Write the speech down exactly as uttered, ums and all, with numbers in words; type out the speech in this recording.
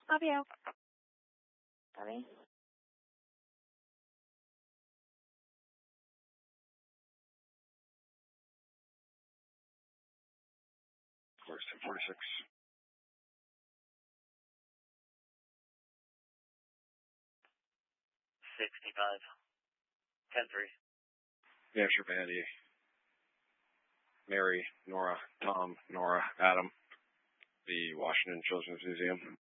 Love you. Bobby. Course ten forty-six. sixty-five. ten three. New Hampshire Vandy. Mary, Nora, Tom, Nora, Adam. The Washington Children's Museum.